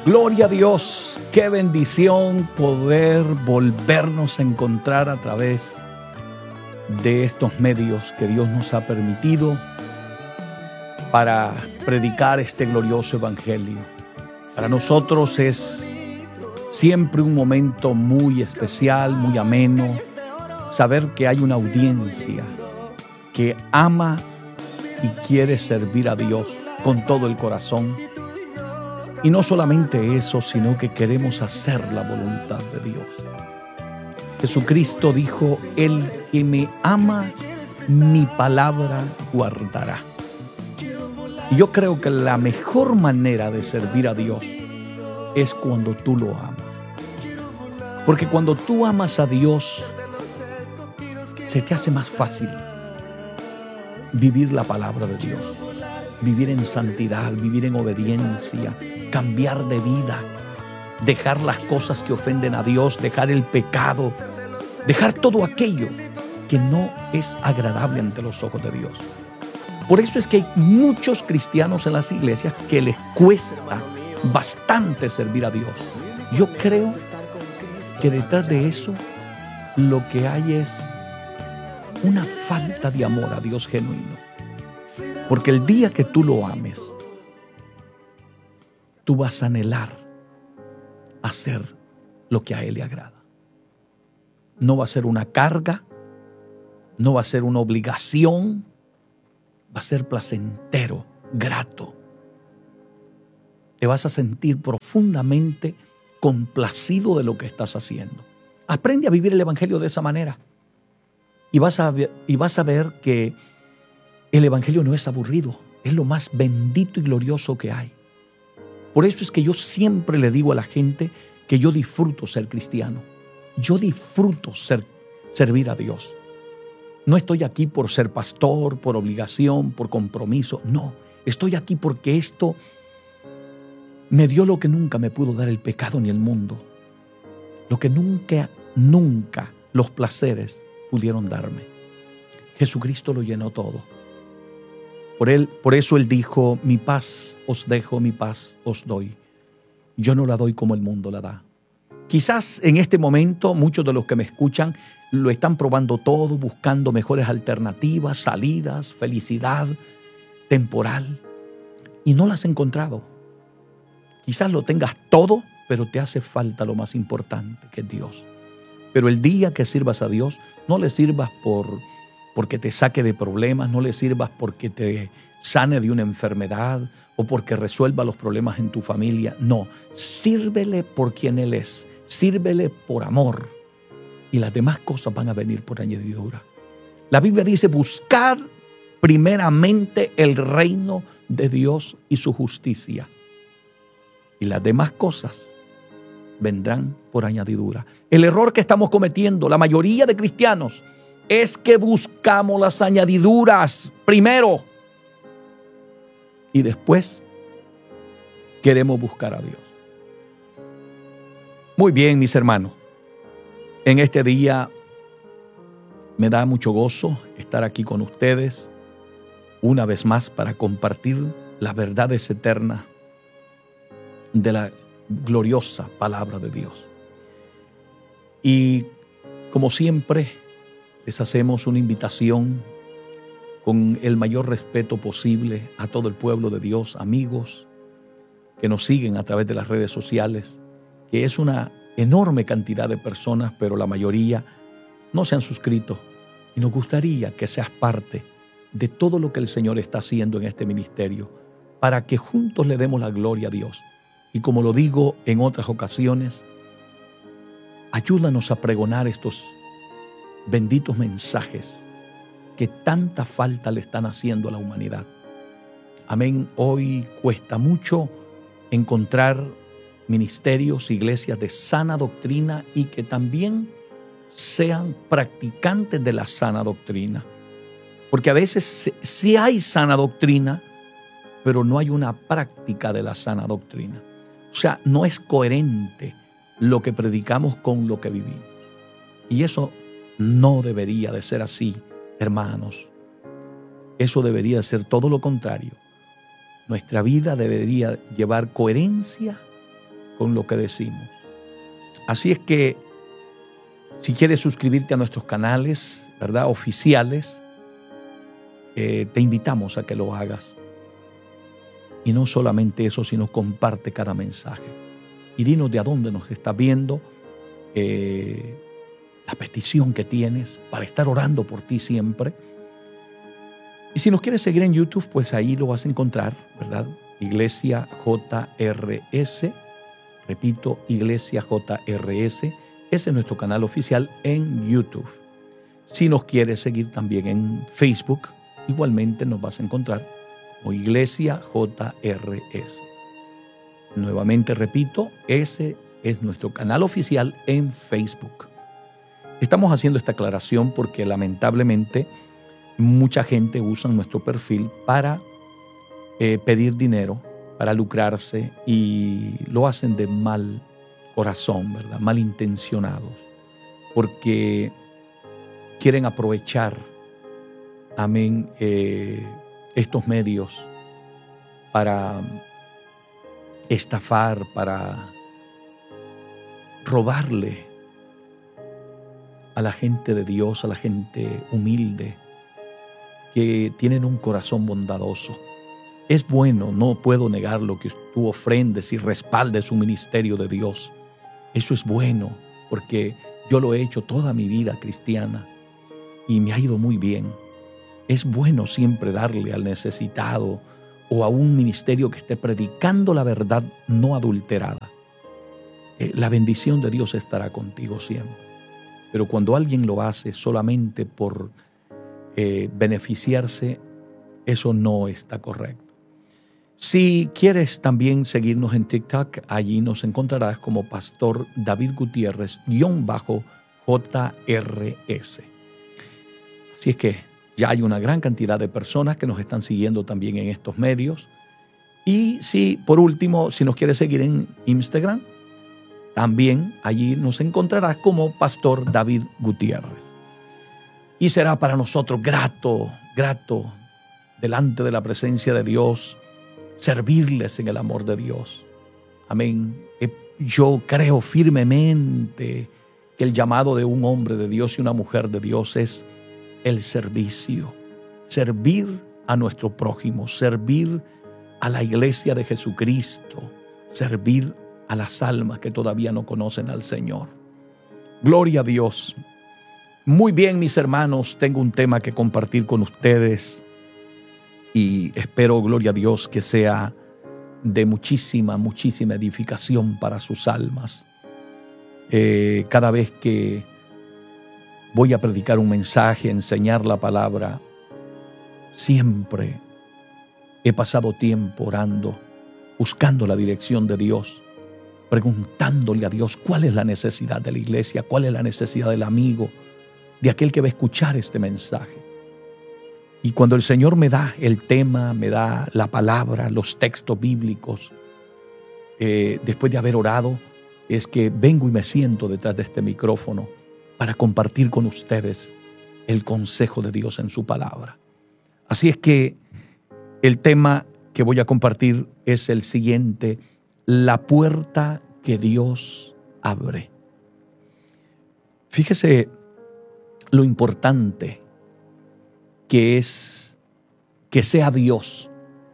Gloria a Dios, qué bendición poder volvernos a encontrar a través de estos medios que Dios nos ha permitido para predicar este glorioso evangelio. Para nosotros es siempre un momento muy especial, muy ameno, saber que hay una audiencia que ama y quiere servir a Dios con todo el corazón. Y no solamente eso, sino que queremos hacer la voluntad de Dios. Jesucristo dijo: el que me ama, mi palabra guardará. Y yo creo que la mejor manera de servir a Dios es cuando tú lo amas. Porque cuando tú amas a Dios, se te hace más fácil vivir la palabra de Dios, vivir en santidad, vivir en obediencia, cambiar de vida, dejar las cosas que ofenden a Dios, dejar el pecado, dejar todo aquello que no es agradable ante los ojos de Dios. Por eso es que hay muchos cristianos en las iglesias que les cuesta bastante servir a Dios. Yo creo que detrás de eso lo que hay es una falta de amor a Dios genuino. Porque el día que tú lo ames, tú vas a anhelar hacer lo que a Él le agrada. No va a ser una carga, no va a ser una obligación, va a ser placentero, grato. Te vas a sentir profundamente complacido de lo que estás haciendo. Aprende a vivir el evangelio de esa manera y vas a ver que el evangelio no es aburrido, es lo más bendito y glorioso que hay. Por eso es que yo siempre le digo a la gente que yo disfruto ser cristiano. Yo disfruto servir a Dios. No estoy aquí por ser pastor, por obligación, por compromiso. No, estoy aquí porque esto me dio lo que nunca me pudo dar el pecado ni el mundo. Lo que nunca los placeres pudieron darme. Jesucristo lo llenó todo. Por eso Él dijo: mi paz os dejo, mi paz os doy. Yo no la doy como el mundo la da. Quizás en este momento muchos de los que me escuchan lo están probando todo, buscando mejores alternativas, salidas, felicidad temporal, y no las has encontrado. Quizás lo tengas todo, pero te hace falta lo más importante, que es Dios. Pero el día que sirvas a Dios, no le sirvas porque te saque de problemas, no le sirvas porque te sane de una enfermedad o porque resuelva los problemas en tu familia. No, sírvele por quien Él es, sírvele por amor y las demás cosas van a venir por añadidura. La Biblia dice: buscad primeramente el reino de Dios y su justicia, y las demás cosas vendrán por añadidura. El error que estamos cometiendo la mayoría de cristianos es que buscamos las añadiduras primero y después queremos buscar a Dios. Muy bien, mis hermanos. En este día me da mucho gozo estar aquí con ustedes una vez más para compartir las verdades eternas de la gloriosa palabra de Dios. Y como siempre, les hacemos una invitación con el mayor respeto posible a todo el pueblo de Dios, amigos que nos siguen a través de las redes sociales, que es una enorme cantidad de personas, pero la mayoría no se han suscrito. Y nos gustaría que seas parte de todo lo que el Señor está haciendo en este ministerio, para que juntos le demos la gloria a Dios. Y como lo digo en otras ocasiones, ayúdanos a pregonar estos benditos mensajes que tanta falta le están haciendo a la humanidad. Amén. Hoy cuesta mucho encontrar ministerios, iglesias de sana doctrina y que también sean practicantes de la sana doctrina. Porque a veces sí hay sana doctrina, pero no hay una práctica de la sana doctrina. O sea, no es coherente lo que predicamos con lo que vivimos. Y eso no debería de ser así, hermanos. Eso debería de ser todo lo contrario. Nuestra vida debería llevar coherencia con lo que decimos. Así es que si quieres suscribirte a nuestros canales, ¿verdad?, oficiales, te invitamos a que lo hagas. Y no solamente eso, sino comparte cada mensaje. Y dinos de a dónde nos estás viendo, la petición que tienes para estar orando por ti siempre. Y si nos quieres seguir en YouTube, pues ahí lo vas a encontrar, ¿verdad? Iglesia JRS. Repito, Iglesia JRS. Ese es nuestro canal oficial en YouTube. Si nos quieres seguir también en Facebook, igualmente nos vas a encontrar como Iglesia JRS. Nuevamente repito, ese es nuestro canal oficial en Facebook. Estamos haciendo esta aclaración porque lamentablemente mucha gente usa nuestro perfil para pedir dinero, para lucrarse, y lo hacen de mal corazón, ¿verdad? Malintencionados, porque quieren aprovechar, amén, estos medios para estafar, para robarle a la gente de Dios, a la gente humilde, que tienen un corazón bondadoso. Es bueno, no puedo negarlo, que tú ofrendes y respaldes un ministerio de Dios. Eso es bueno, porque yo lo he hecho toda mi vida cristiana y me ha ido muy bien. Es bueno siempre darle al necesitado o a un ministerio que esté predicando la verdad no adulterada. La bendición de Dios estará contigo siempre. Pero cuando alguien lo hace solamente por beneficiarse, eso no está correcto. Si quieres también seguirnos en TikTok, allí nos encontrarás como Pastor David Gutiérrez _JRS. Así es que ya hay una gran cantidad de personas que nos están siguiendo también en estos medios. Y si, por último, si nos quieres seguir en Instagram, también allí nos encontrarás como Pastor David Gutiérrez. Y será para nosotros grato delante de la presencia de Dios, servirles en el amor de Dios. Amén. Yo creo firmemente que el llamado de un hombre de Dios y una mujer de Dios es el servicio. Servir a nuestro prójimo, servir a la iglesia de Jesucristo, servir a las almas que todavía no conocen al Señor. Gloria a Dios. Muy bien, mis hermanos, tengo un tema que compartir con ustedes y espero, gloria a Dios, que sea de muchísima edificación para sus almas. Cada vez que voy a predicar un mensaje, enseñar la palabra, siempre he pasado tiempo orando, buscando la dirección de Dios, preguntándole a Dios cuál es la necesidad de la iglesia, cuál es la necesidad del amigo, de aquel que va a escuchar este mensaje. Y cuando el Señor me da el tema, me da la palabra, los textos bíblicos, después de haber orado, es que vengo y me siento detrás de este micrófono para compartir con ustedes el consejo de Dios en su palabra. Así es que el tema que voy a compartir es el siguiente: la puerta que Dios abre. Fíjese lo importante que es que sea Dios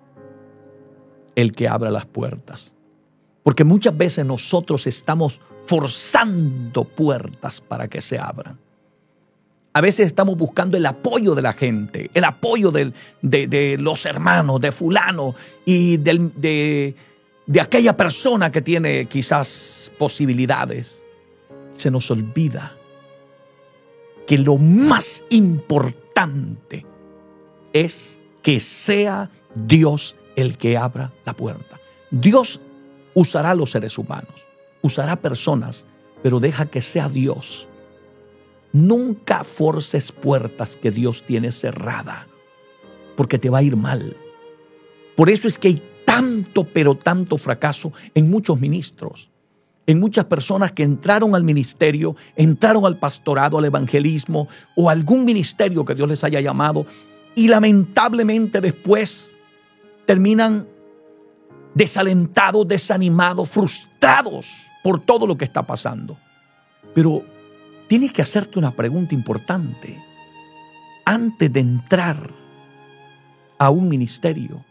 el que abra las puertas. Porque muchas veces nosotros estamos forzando puertas para que se abran. A veces estamos buscando el apoyo de la gente, el apoyo de los hermanos, de fulano y de aquella persona que tiene quizás posibilidades. Se nos olvida que lo más importante es que sea Dios el que abra la puerta. Dios usará a los seres humanos, usará personas, pero deja que sea Dios. Nunca forces puertas que Dios tiene cerrada, porque te va a ir mal. Por eso es que hay tanto, pero tanto fracaso en muchos ministros, en muchas personas que entraron al ministerio, entraron al pastorado, al evangelismo o a algún ministerio que Dios les haya llamado, y lamentablemente después terminan desalentados, desanimados, frustrados frustrados por todo lo que está pasando. Pero tienes que hacerte una pregunta importante antes de entrar a un ministerio.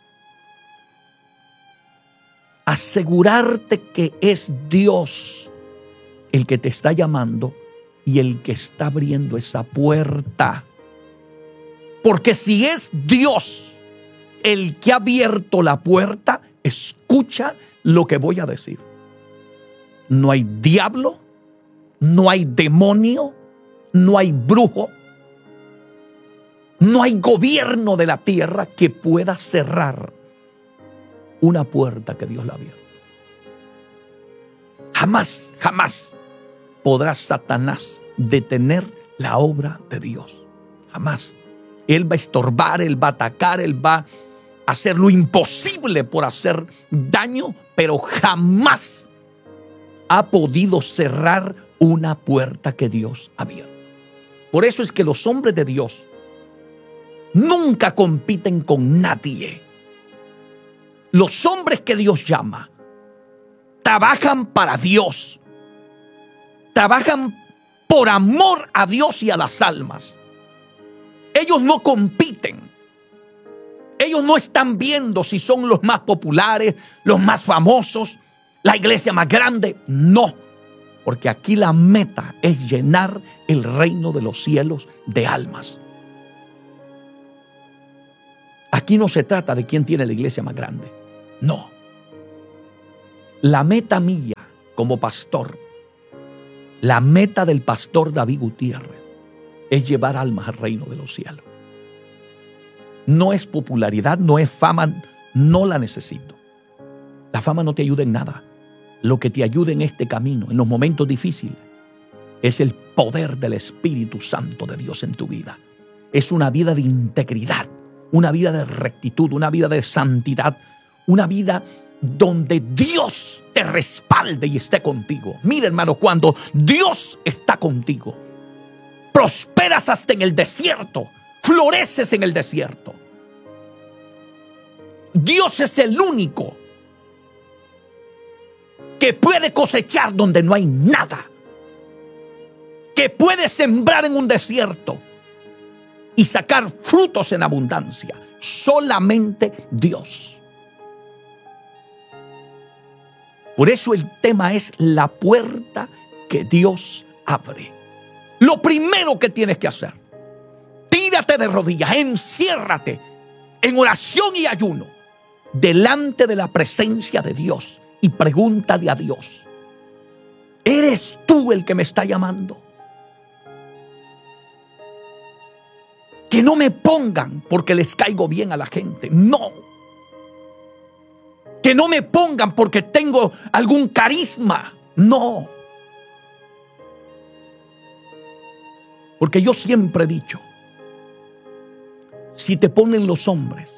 Asegurarte que es Dios el que te está llamando y el que está abriendo esa puerta. Porque si es Dios el que ha abierto la puerta, escucha lo que voy a decir. No hay diablo, no hay demonio, no hay brujo, no hay gobierno de la tierra que pueda cerrar una puerta que Dios la ha abierto. Jamás, jamás podrá Satanás detener la obra de Dios. Jamás. Él va a estorbar, él va a atacar, él va a hacer lo imposible por hacer daño, pero jamás ha podido cerrar una puerta que Dios ha abierto. Por eso es que los hombres de Dios nunca compiten con nadie. Los hombres que Dios llama trabajan para Dios, trabajan por amor a Dios y a las almas. Ellos no compiten. Ellos no están viendo si son los más populares, los más famosos, la iglesia más grande. No, porque aquí la meta es llenar el reino de los cielos de almas. Aquí no se trata de quién tiene la iglesia más grande. No. La meta mía como pastor, la meta del pastor David Gutiérrez, es llevar almas al reino de los cielos. No es popularidad, no es fama, no la necesito. La fama no te ayuda en nada. Lo que te ayuda en este camino, en los momentos difíciles, es el poder del Espíritu Santo de Dios en tu vida. Es una vida de integridad, una vida de rectitud, una vida de santidad, una vida donde Dios te respalde y esté contigo. Mira, hermano, cuando Dios está contigo, prosperas hasta en el desierto, floreces en el desierto. Dios es el único que puede cosechar donde no hay nada, que puede sembrar en un desierto y sacar frutos en abundancia. Solamente Dios. Por eso el tema es la puerta que Dios abre. Lo primero que tienes que hacer, tírate de rodillas, enciérrate en oración y ayuno delante de la presencia de Dios y pregúntale a Dios: ¿eres tú el que me está llamando? Que no me pongan porque les caigo bien a la gente. No. Que no me pongan porque tengo algún carisma. No. Porque yo siempre he dicho, si te ponen los hombres,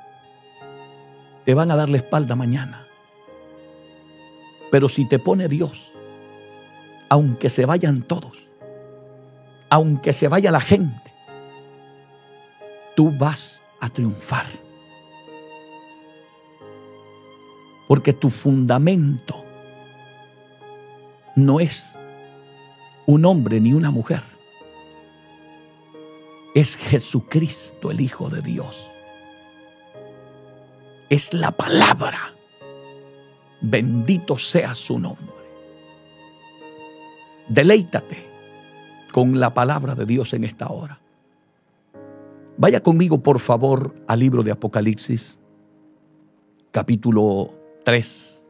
te van a dar la espalda mañana. Pero si te pone Dios, aunque se vayan todos, aunque se vaya la gente, tú vas a triunfar. Porque tu fundamento no es un hombre ni una mujer. Es Jesucristo, el Hijo de Dios. Es la palabra. Bendito sea su nombre. Deleítate con la palabra de Dios en esta hora. Vaya conmigo, por favor, al libro de Apocalipsis, capítulo 3.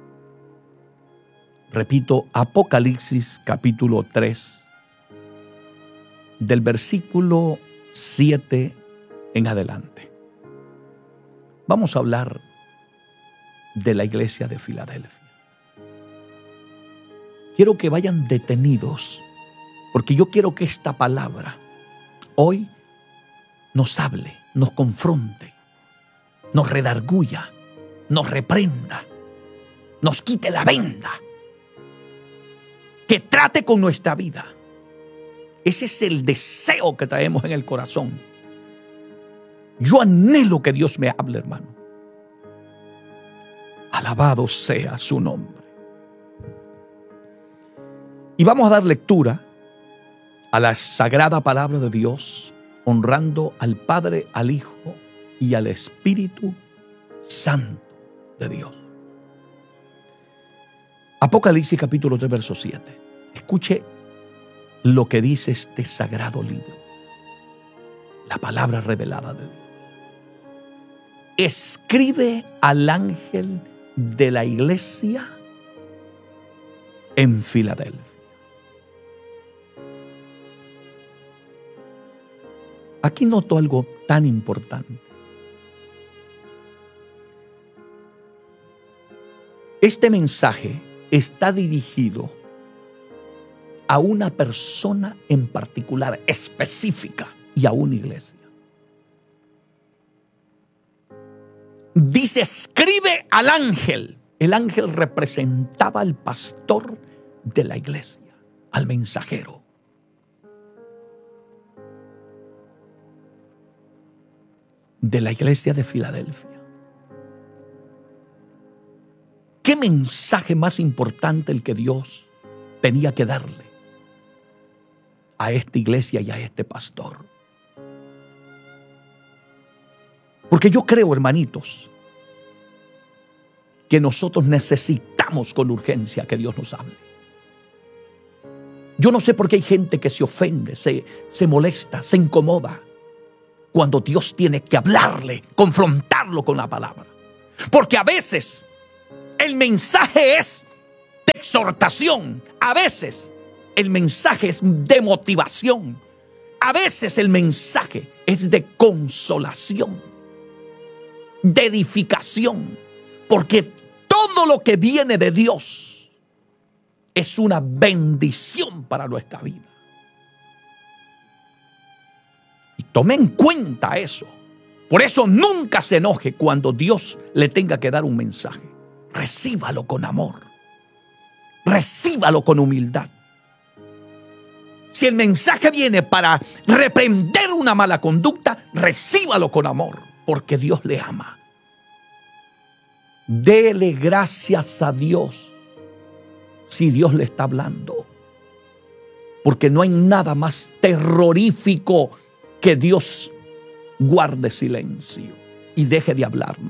Repito, Apocalipsis, capítulo 3. Del versículo 7 en adelante. Vamos a hablar de la iglesia de Filadelfia. Quiero que vayan detenidos, porque yo quiero que esta palabra hoy nos hable, nos confronte, nos redarguya, nos reprenda, nos quite la venda, que trate con nuestra vida. Ese es el deseo que traemos en el corazón. Yo anhelo que Dios me hable, hermano. Alabado sea su nombre. Y vamos a dar lectura a la sagrada palabra de Dios, honrando al Padre, al Hijo y al Espíritu Santo de Dios. Apocalipsis capítulo 3, verso 7. Escuche lo que dice este sagrado libro, la palabra revelada de Dios. Escribe al ángel de la iglesia en Filadelfia. Aquí noto algo tan importante. Este mensaje está dirigido a una persona en particular, específica, y a una iglesia. Dice, escribe al ángel. El ángel representaba al pastor de la iglesia, al mensajero. De la iglesia de Filadelfia. ¿Qué mensaje más importante el que Dios tenía que darle a esta iglesia y a este pastor? Porque yo creo, hermanitos, que nosotros necesitamos con urgencia que Dios nos hable. Yo no sé por qué hay gente que se ofende, se molesta, se incomoda cuando Dios tiene que hablarle, confrontarlo con la palabra. Porque a veces el mensaje es de exhortación, a veces el mensaje es de motivación, a veces el mensaje es de consolación, de edificación, porque todo lo que viene de Dios es una bendición para nuestra vida. Y tome en cuenta eso. Por eso nunca se enoje cuando Dios le tenga que dar un mensaje. Recíbalo con amor. Recíbalo con humildad. Si el mensaje viene para reprender una mala conducta, recíbalo con amor, porque Dios le ama. Dele gracias a Dios si Dios le está hablando. Porque no hay nada más terrorífico que Dios guarde silencio y deje de hablarnos.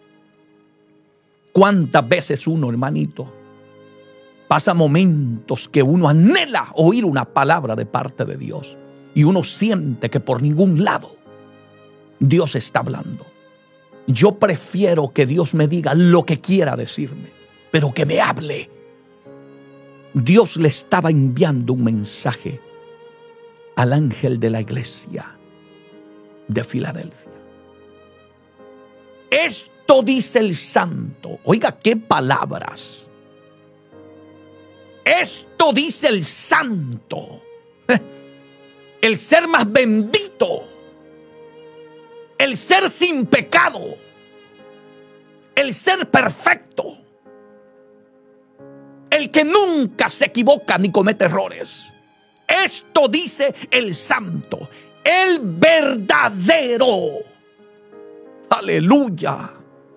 ¿Cuántas veces uno, hermanito, pasa momentos que uno anhela oír una palabra de parte de Dios y uno siente que por ningún lado Dios está hablando? Yo prefiero que Dios me diga lo que quiera decirme, pero que me hable. Dios le estaba enviando un mensaje al ángel de la iglesia de Filadelfia. Esto dice el santo. Oiga, qué palabras. Esto dice el santo, el ser más bendito, el ser sin pecado, el ser perfecto, el que nunca se equivoca ni comete errores. Esto dice el santo, el verdadero. Aleluya.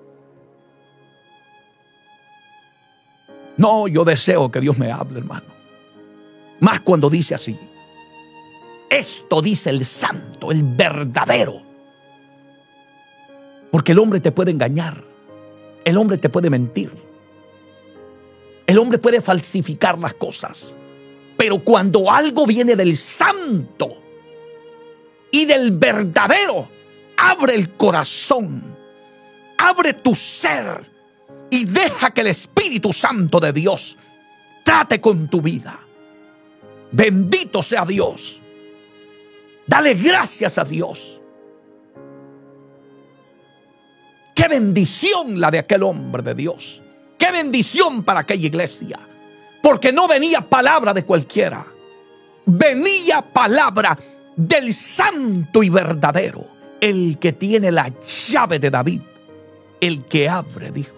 No, yo deseo que Dios me hable, hermano. Más cuando dice así. Esto dice el santo, el verdadero. Porque el hombre te puede engañar. El hombre te puede mentir. El hombre puede falsificar las cosas. Pero cuando algo viene del santo y del verdadero, abre el corazón, abre tu ser y deja que el Espíritu Santo de Dios trate con tu vida. Bendito sea Dios. Dale gracias a Dios. Qué bendición la de aquel hombre de Dios. Qué bendición para aquella iglesia. Porque no venía palabra de cualquiera. Venía palabra del santo y verdadero. El que tiene la llave de David. El que abre, dijo,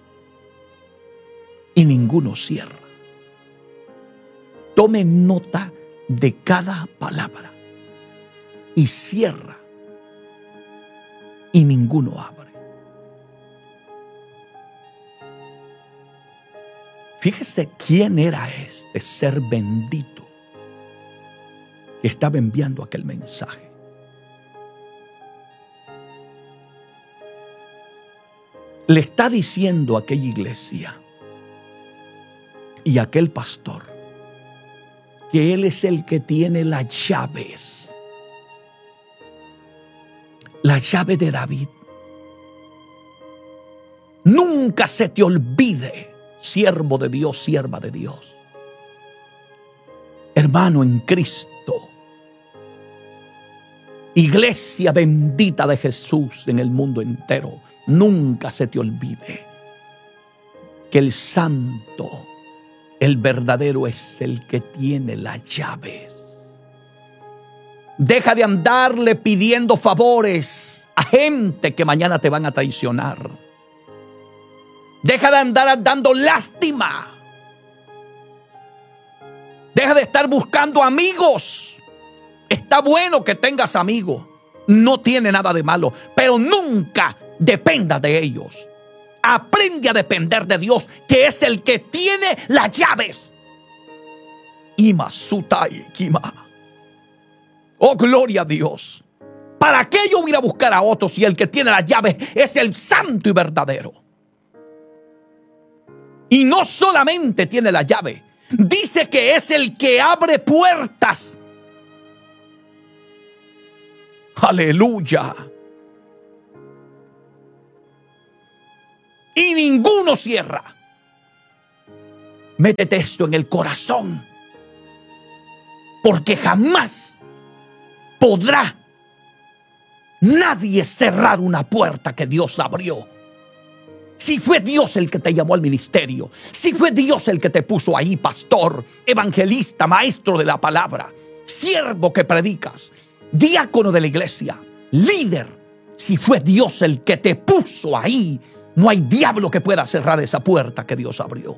y ninguno cierra. Tome nota de cada palabra. Y cierra. Y ninguno abre. Fíjese quién era este. este ser bendito que estaba enviando aquel mensaje. Le está diciendo a aquella iglesia y a aquel pastor que él es el que tiene las llaves. La llave de David. Nunca se te olvide, siervo de Dios, sierva de Dios, hermano en Cristo, iglesia bendita de Jesús en el mundo entero. Nunca se te olvide que el santo, el verdadero, es el que tiene las llaves. Deja de andarle pidiendo favores a gente que mañana te van a traicionar. Deja de andar dando lástima. Deja de estar buscando amigos. Está bueno que tengas amigos, no tiene nada de malo, pero nunca dependa de ellos. Aprende a depender de Dios, que es el que tiene las llaves. Ima sutai kima. Oh, gloria a Dios. ¿Para qué yo voy a buscar a otros si el que tiene las llaves es el santo y verdadero? Y no solamente tiene la llave, dice que es el que abre puertas. Aleluya. Y ninguno cierra. Métete esto en el corazón, porque jamás podrá nadie cerrar una puerta que Dios abrió. Si fue Dios el que te llamó al ministerio, si fue Dios el que te puso ahí, pastor, evangelista, maestro de la palabra, siervo que predicas, diácono de la iglesia, líder, si fue Dios el que te puso ahí, no hay diablo que pueda cerrar esa puerta que Dios abrió.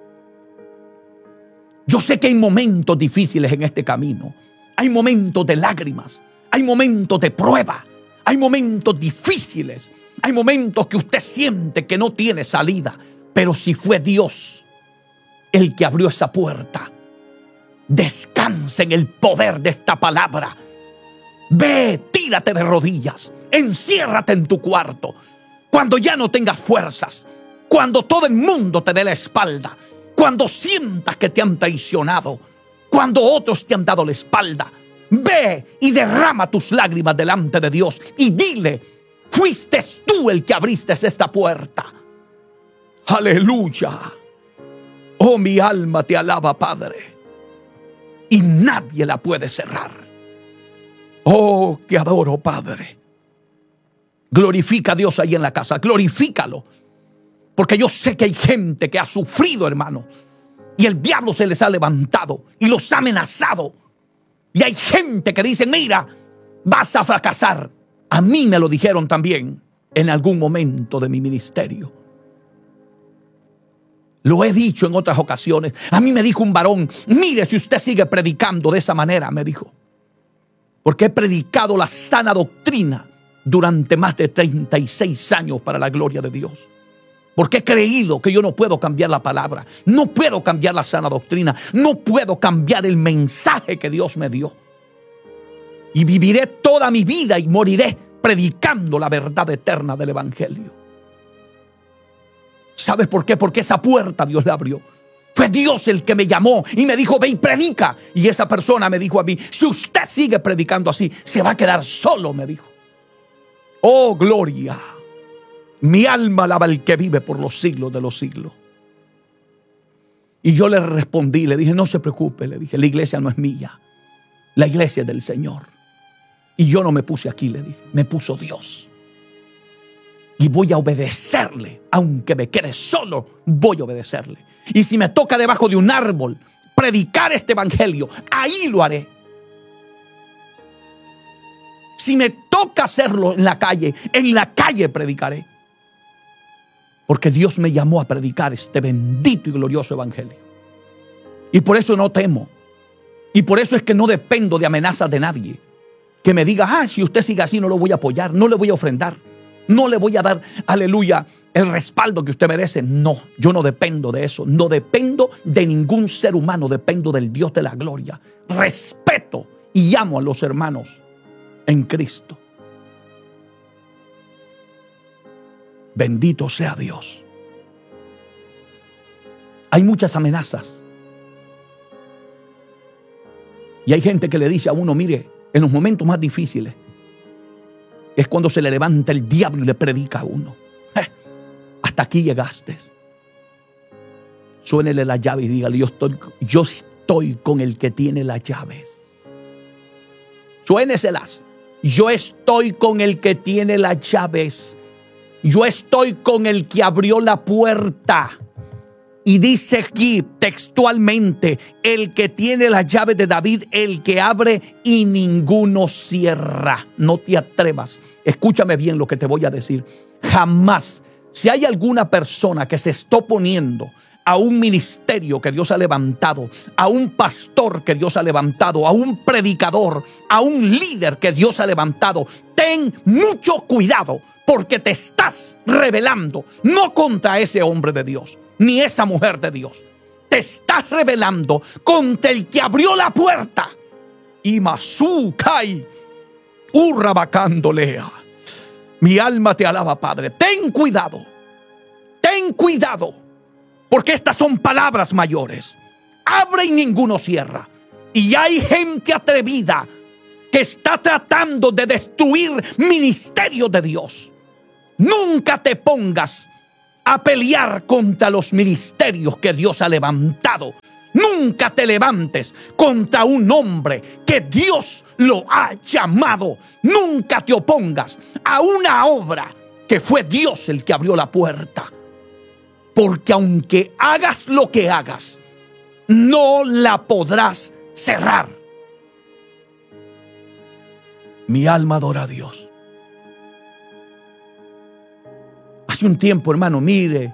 Yo sé que hay momentos difíciles en este camino, hay momentos de lágrimas, hay momentos de prueba, hay momentos difíciles, hay momentos que usted siente que no tiene salida, pero si fue Dios el que abrió esa puerta, descansa en el poder de esta palabra. Ve, tírate de rodillas, enciérrate en tu cuarto. Cuando ya no tengas fuerzas, cuando todo el mundo te dé la espalda, cuando sientas que te han traicionado, cuando otros te han dado la espalda, ve y derrama tus lágrimas delante de Dios y dile: fuiste tú el que abriste esta puerta. Aleluya. Oh, mi alma te alaba, Padre, y nadie la puede cerrar. Oh, te adoro, Padre. Glorifica a Dios ahí en la casa, glorifícalo, porque yo sé que hay gente que ha sufrido, hermano, y el diablo se les ha levantado y los ha amenazado. Y hay gente que dice: mira, vas a fracasar. A mí me lo dijeron también en algún momento de mi ministerio. Lo he dicho en otras ocasiones. A mí me dijo un varón: mire, si usted sigue predicando de esa manera, me dijo, porque he predicado la sana doctrina durante más de 36 años para la gloria de Dios. Porque he creído que yo no puedo cambiar la palabra, no puedo cambiar la sana doctrina, no puedo cambiar el mensaje que Dios me dio. Y viviré toda mi vida y moriré predicando la verdad eterna del evangelio. ¿Sabes por qué? Porque esa puerta Dios la abrió. Fue Dios el que me llamó y me dijo: ve y predica. Y esa persona me dijo a mí: si usted sigue predicando así, se va a quedar solo, me dijo. Oh, gloria. Mi alma alaba al que vive por los siglos de los siglos. Y yo le respondí, le dije: no se preocupe, le dije, la iglesia no es mía, la iglesia es del Señor. Y yo no me puse aquí, le dije, me puso Dios. Y voy a obedecerle, aunque me quede solo, voy a obedecerle. Y si me toca debajo de un árbol predicar este evangelio, ahí lo haré. Si me toca hacerlo en la calle predicaré. Porque Dios me llamó a predicar este bendito y glorioso evangelio. Y por eso no temo. Y por eso es que no dependo de amenazas de nadie. Que me diga: si usted sigue así no lo voy a apoyar, no le voy a ofrendar. No le voy a dar, aleluya, el respaldo que usted merece. No, yo no dependo de eso. No dependo de ningún ser humano. Dependo del Dios de la gloria. Respeto y amo a los hermanos en Cristo. Bendito sea Dios. Hay muchas amenazas. Y hay gente que le dice a uno, mire, en los momentos más difíciles es cuando se le levanta el diablo y le predica a uno. Hasta aquí llegaste. Suénele la llave y dígale, yo estoy con el que tiene las llaves. Suéneselas. Yo estoy con el que tiene las llaves. Yo estoy con el que abrió la puerta. Y dice aquí textualmente, el que tiene las llaves de David, el que abre y ninguno cierra. No te atrevas. Escúchame bien lo que te voy a decir. Jamás, si hay alguna persona que se está oponiendo a un ministerio que Dios ha levantado, a un pastor que Dios ha levantado, a un predicador, a un líder que Dios ha levantado, ten mucho cuidado, porque te estás rebelando no contra ese hombre de Dios ni esa mujer de Dios. Te estás rebelando contra el que abrió la puerta. Y Masú Kai Urrabacandolea. Mi alma te alaba, Padre. Ten cuidado. Ten cuidado. Porque estas son palabras mayores. Abre y ninguno cierra. Y hay gente atrevida que está tratando de destruir ministerios de Dios. Nunca te pongas a pelear contra los ministerios que Dios ha levantado. Nunca te levantes contra un hombre que Dios lo ha llamado. Nunca te opongas a una obra que fue Dios el que abrió la puerta. Porque aunque hagas lo que hagas, no la podrás cerrar. Mi alma adora a Dios. Hace un tiempo, hermano, mire,